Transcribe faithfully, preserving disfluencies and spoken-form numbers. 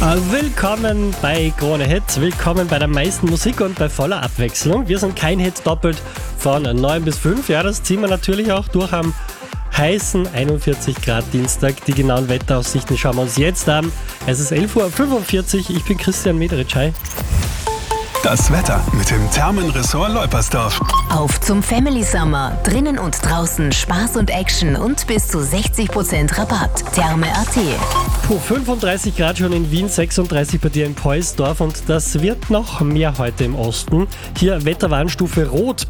Willkommen bei Krone Hit, willkommen bei der meisten Musik und bei voller Abwechslung. Wir sind kein Hit doppelt von neun bis fünf. Ja, das ziehen wir natürlich auch durch am heißen einundvierzig Grad Dienstag. Die genauen Wetteraussichten schauen wir uns jetzt an. Es ist elf Uhr fünfundvierzig. Ich bin Christian Mederitsch. Hi. Das Wetter mit dem Thermenressort Leupersdorf. Auf zum Family Summer. Drinnen und draußen Spaß und Action und bis zu sechzig Prozent Rabatt. Therme Punkt at. Puh, fünfunddreißig Grad schon in Wien, sechsunddreißig bei dir in Poisdorf und das wird noch mehr heute im Osten. Hier Wetterwarnstufe Rot